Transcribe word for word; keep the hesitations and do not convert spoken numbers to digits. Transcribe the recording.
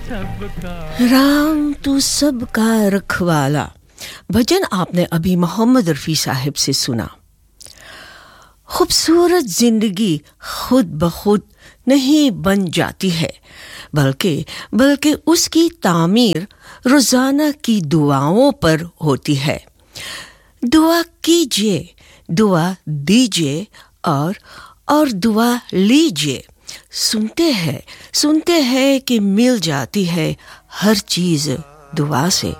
राम तू सबका रखवाला भजन आपने अभी मोहम्मद रफ़ी साहब से सुना। खूबसूरत जिंदगी खुद ब खुद नहीं बन जाती है, बल्कि बल्कि उसकी तामीर रोज़ाना की दुआओं पर होती है। दुआ कीजिए, दुआ दीजिए और और दुआ लीजिए। सुनते हैं सुनते हैं कि मिल जाती है हर चीज़ दुआ से।